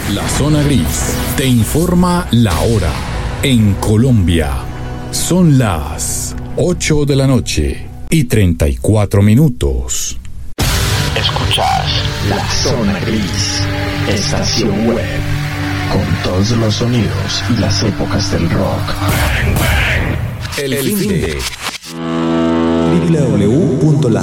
La Zona Gris te informa la hora. En Colombia son las 8 de la noche y 34 minutos. Escuchas La Zona Gris, estación web, con todos los sonidos y las épocas del rock. El fin de www.la